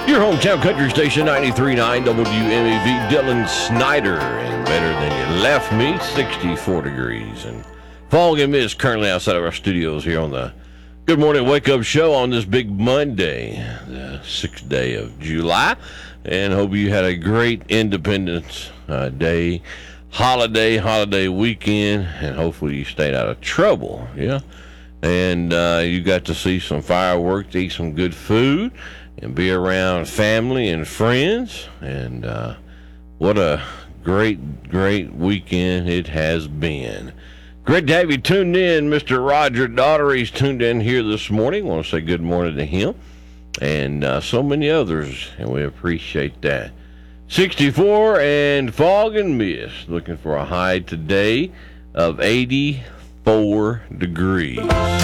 Your hometown country station, 93.9 WMEV, Dylan Snyder, and better than you left me, 64 degrees. And fog and mist currently outside of our studios here on the Good Morning Wake Up Show on this big Monday, the 6th day of July. And hope you had a great Independence Day, holiday weekend, and hopefully you stayed out of trouble, yeah? And you got to see some fireworks, eat some good food, and be around family and friends. And what a great weekend it has been. Great to have you tuned in, Mr. Roger Daughter. He's tuned in here this morning. I want to say good morning to him and so many others, and we appreciate that. 64 and fog and mist. Looking for a high today of 84 degrees.